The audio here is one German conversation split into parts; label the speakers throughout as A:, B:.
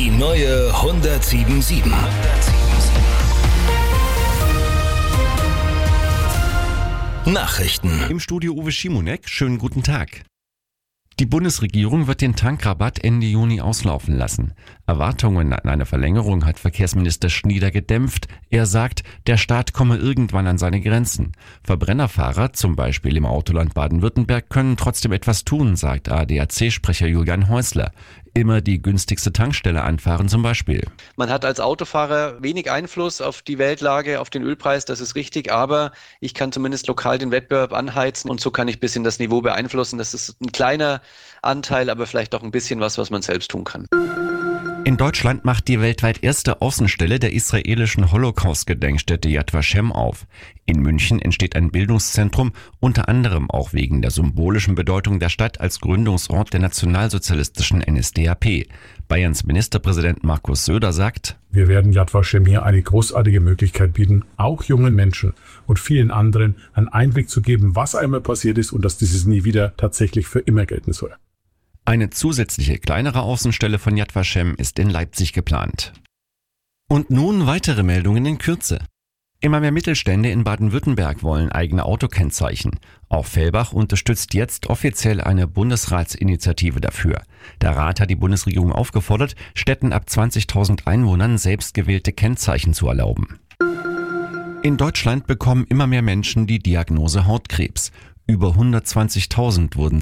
A: Die neue 107.7. Nachrichten.
B: Im Studio Uwe Schimonek, schönen guten Tag. Die Bundesregierung wird den Tankrabatt Ende Juni auslaufen lassen. Erwartungen an eine Verlängerung hat Verkehrsminister Schnieder gedämpft. Er sagt, der Staat komme irgendwann an seine Grenzen. Verbrennerfahrer, zum Beispiel im Autoland Baden-Württemberg, können trotzdem etwas tun, sagt ADAC-Sprecher Julian Häusler. Immer die günstigste Tankstelle anfahren zum Beispiel.
C: Man hat als Autofahrer wenig Einfluss auf die Weltlage, auf den Ölpreis, das ist richtig, aber ich kann zumindest lokal den Wettbewerb anheizen und so kann ich ein bisschen das Niveau beeinflussen. Das ist ein kleiner Anteil, aber vielleicht auch ein bisschen was man selbst tun kann.
B: In Deutschland macht die weltweit erste Außenstelle der israelischen Holocaust-Gedenkstätte Yad Vashem auf. In München entsteht ein Bildungszentrum, unter anderem auch wegen der symbolischen Bedeutung der Stadt als Gründungsort der nationalsozialistischen NSDAP. Bayerns Ministerpräsident Markus Söder sagt:
D: Wir werden Yad Vashem hier eine großartige Möglichkeit bieten, auch jungen Menschen und vielen anderen einen Einblick zu geben, was einmal passiert ist und dass dieses nie wieder tatsächlich für immer gelten soll.
B: Eine zusätzliche kleinere Außenstelle von Yad Vashem ist in Leipzig geplant. Und nun weitere Meldungen in Kürze. Immer mehr Mittelstände in Baden-Württemberg wollen eigene Autokennzeichen. Auch Fellbach unterstützt jetzt offiziell eine Bundesratsinitiative dafür. Der Rat hat die Bundesregierung aufgefordert, Städten ab 20.000 Einwohnern selbstgewählte Kennzeichen zu erlauben. In Deutschland bekommen immer mehr Menschen die Diagnose Hautkrebs. Über 120.000 wurden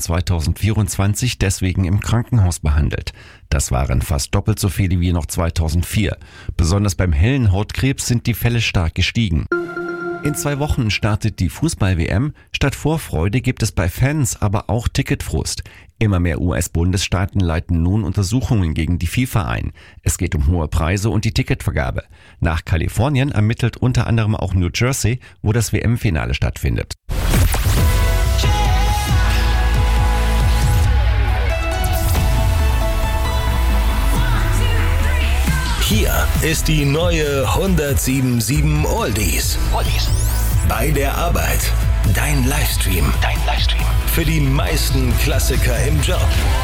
B: 2024 deswegen im Krankenhaus behandelt. Das waren fast doppelt so viele wie noch 2004. Besonders beim hellen Hautkrebs sind die Fälle stark gestiegen. In 2 Wochen startet die Fußball-WM. Statt Vorfreude gibt es bei Fans aber auch Ticketfrust. Immer mehr US-Bundesstaaten leiten nun Untersuchungen gegen die FIFA ein. Es geht um hohe Preise und die Ticketvergabe. Nach Kalifornien ermittelt unter anderem auch New Jersey, wo das WM-Finale stattfindet.
A: Hier ist die neue 107.7 Oldies. Bei der Arbeit. Dein Livestream. Für die meisten Klassiker im Job.